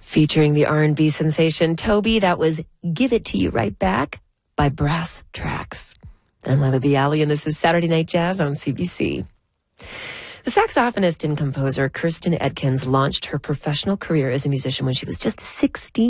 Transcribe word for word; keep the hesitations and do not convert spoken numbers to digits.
Featuring the R and B sensation Toby, that was Give It To You Right Back by Brass Tracks. I'm Leila Bialy, and this is Saturday Night Jazz on C B C. The saxophonist and composer Kirsten Edkins launched her professional career as a musician when she was just sixteen.